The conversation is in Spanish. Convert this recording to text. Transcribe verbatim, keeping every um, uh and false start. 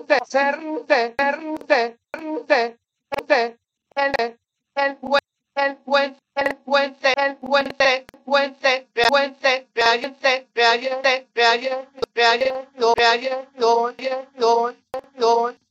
Serte, serte, serte, serte, el, el, buen- el puente, el puente, el puente, puente, puente, caliente, caliente, caliente, caliente, caliente, caliente, caliente,